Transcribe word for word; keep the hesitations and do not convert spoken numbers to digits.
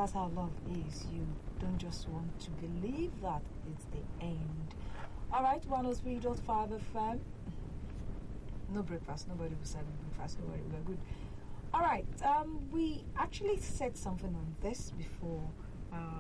that's how love is. You don't just want to believe that it's the end. Alright, one oh three point five F M. No breakfast, nobody will serve breakfast, nobody, we're good. Alright, um, we actually said something on this before. Uh,